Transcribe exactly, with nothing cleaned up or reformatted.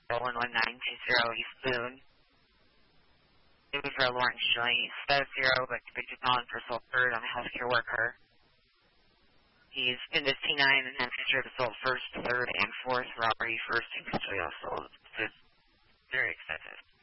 one one nine two zero East Boone. Maybe for Lawrence Joyce, status zero, but convicted felon for assault third on a healthcare worker. He's pinned as T nine and has history of assault first, third, and fourth, robbery first, and custodial assault. It's very excessive.